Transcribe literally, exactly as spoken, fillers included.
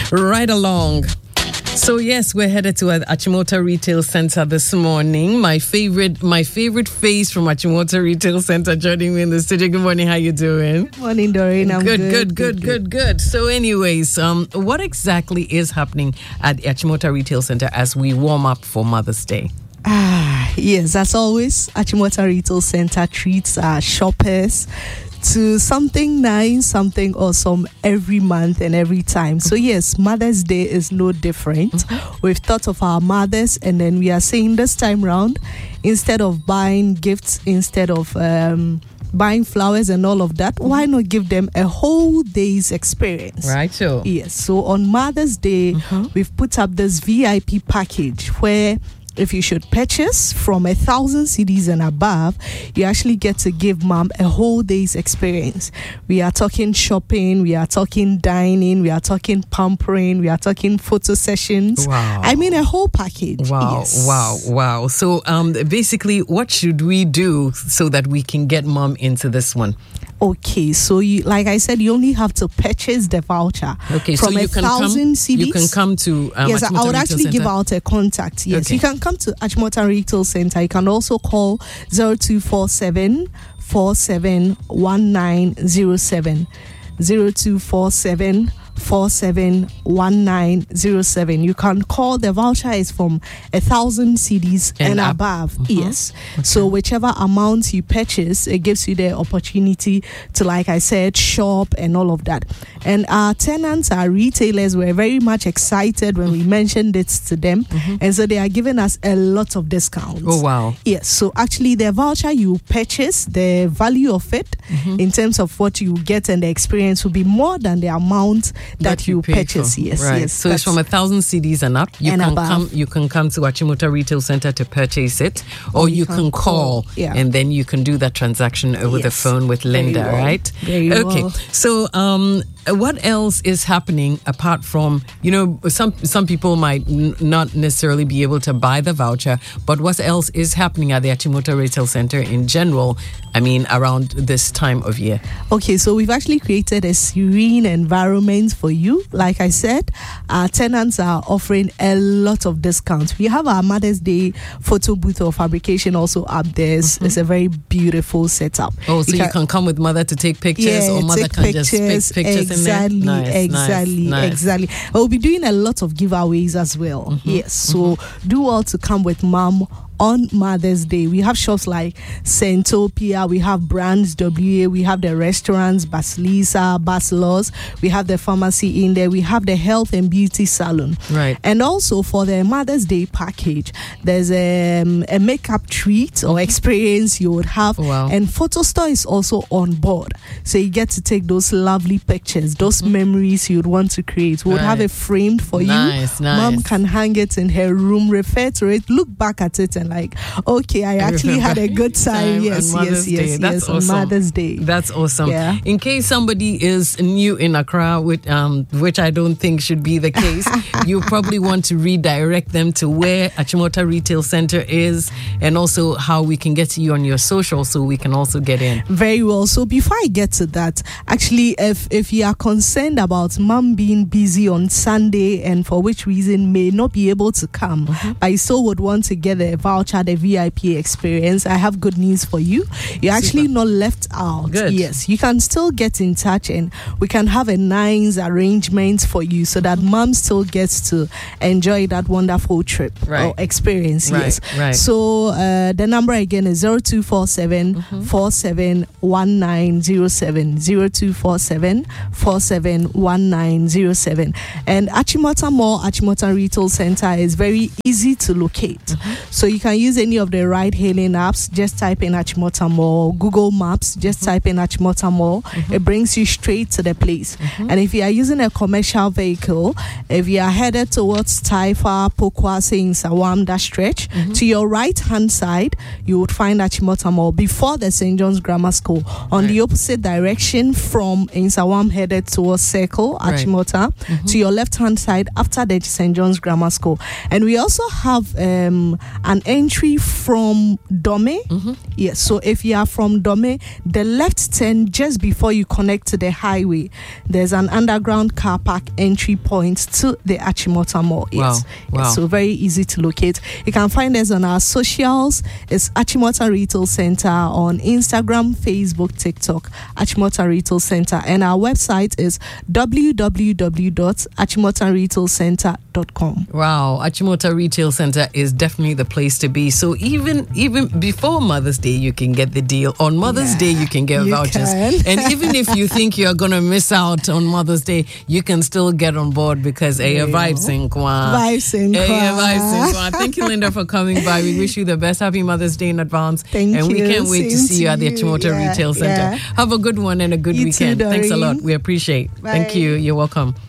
right along. So yes, we're headed to Achimota Retail Center this morning. My favorite, my favorite face from Achimota Retail Center joining me in the studio. Good morning. How you doing? Good morning, Doreen. I'm good, good, good, good, good, good, good. So, anyways, um, what exactly is happening at the Achimota Retail Center as we warm up for Mother's Day? Ah, yes, as always, Achimota Retail Center treats our shoppers to something nice, something awesome every month and every time. So yes, Mother's Day is no different. Mm-hmm. We've thought of our mothers, and then we are saying this time round, instead of buying gifts, instead of um, buying flowers and all of that, mm-hmm. why not give them a whole day's experience? Right, so yes. So on Mother's Day, mm-hmm. we've put up this V I P package where if you should purchase from a thousand C Ds and above, you actually get to give mom a whole day's experience. We are talking shopping, we are talking dining, we are talking pampering, we are talking photo sessions. Wow. I mean, a whole package. Wow, yes. wow, wow. So um, basically, what should we do so that we can get mom into this one? Okay, so you, like I said, you only have to purchase the voucher. Okay, from so you a can thousand come, C Ds. You can come to um, yes, Achimota I would Retail actually Center. give out a contact. Yes, okay. You can come to Achimota Retail Center. You can also call zero two four seven, four seven one nine zero seven. zero two four seven, four seven one nine zero seven. You can call. The voucher is from a thousand C Ds and, and above. Mm-hmm. Yes. Okay. So whichever amount you purchase, it gives you the opportunity to, like I said, shop and all of that. And our tenants, our retailers, were very much excited when we mentioned it to them, mm-hmm. and so they are giving us a lot of discounts. Oh wow! Yes. So actually, the voucher you purchase, the value of it, mm-hmm. in terms of what you get and the experience, will be more than the amount that, that you, you purchase. For. Yes, right. yes. So it's from a thousand C Ds and up. You and can above. come. You can come to Achimota Retail Center to purchase it, or, or you, you can, can call, call yeah. and then you can do that transaction over yes. the phone with Linda. Very well. Right? Very okay. Well. So, um, what else is happening apart from, you know, some some people might n- not necessarily be able to buy the voucher, but what else is happening at the Achimota Retail Center in general? I mean, around this time of year. Okay, so we've actually created a serene environment for you. Like I said, our tenants are offering a lot of discounts. We have our Mother's Day photo booth or fabrication also up there. Mm-hmm. It's a very beautiful setup. Oh, so you can, you can come with mother to take pictures, yeah, or mother can pictures, just pick pictures exactly, in there? Nice, exactly, nice, exactly. Nice. We'll be doing a lot of giveaways as well. Mm-hmm, yes, so mm-hmm. do all to come with mom on Mother's Day. We have shops like Centopia, we have Brands W A, we have the restaurants Basilisa, Basilos, we have the pharmacy in there, we have the health and beauty salon. Right. And also for the Mother's Day package, there's a, um, a makeup treat or experience you would have. Wow. And Photo Store is also on board. So you get to take those lovely pictures, those mm-hmm. memories you'd want to create. We would right. have it framed for nice, you. Nice. Mom can hang it in her room, refer to it, look back at it and like, okay, I actually had a good time. time yes, yes, Day. yes, That's yes, awesome. on Mother's Day. That's awesome. Yeah. In case somebody is new in Accra, which, um, which I don't think should be the case, you probably want to redirect them to where Achimota Retail Center is, and also how we can get to you on your social so we can also get in. Very well. So before I get to that, actually, if if you are concerned about mom being busy on Sunday and for which reason may not be able to come, mm-hmm. but you still would want to get the voucher, the V I P experience, I have good news for you. You're actually Super. Not left out. Good. Yes, you can still get in touch and we can have a nice arrangement for you so that mom still gets to enjoy that wonderful trip right. or experience. Right. Yes. Right. So uh, the number again is zero two four seven, four seven one nine zero seven. zero two four seven, four seven one nine zero seven. And Achimota Mall, Achimota Retail Center is very easy to locate. Mm-hmm. So you can use any of the ride-hailing apps. Just type in Achimota Mall. Google Maps, just mm-hmm. type in Achimota Mall. Mm-hmm. It brings you straight to the place. Mm-hmm. And if you are using a commercial vehicle, if you are headed towards Taifa, Pokwase, in Sawam, that stretch, mm-hmm. to your right-hand side, you would find Achimota Mall before the Saint John's Grammar School. On right. the opposite direction from Insawam headed towards Circle, Achimota, right. mm-hmm. to your left-hand side after the Saint John's Grammar School. And we also have um, an entry from Dome. Mm-hmm. Yes, so if you are from Dome, the left turn just before you connect to the highway, there's an underground car park entry point to the Achimota Mall. Yes. Wow. Wow. Yes, so very easy to locate. You can find us on our socials. It's Achimota Retail Center on Instagram, Facebook, TikTok, Achimota Retail Center. And our website is w w w dot achimota retail center dot com. Wow, Achimota Retail Center is definitely the place to be. So even even before Mother's Day, you can get the deal. On Mother's Yeah, Day, you can get you vouchers. can. And even if you think you're going to miss out on Mother's Day, you can still get on board because a vibes in Kwa. Vibes in Kwa. vibes in Kwa. Thank you, Linda, for coming by. We wish you the best. Happy Mother's Day in advance. Thank and you. we can't wait to Same see you at the to Achimota you. Yeah, Retail Center. yeah. Have a good one and a good You too, weekend. Thanks a Doreen. lot. We appreciate. Bye. Thank you. You're welcome.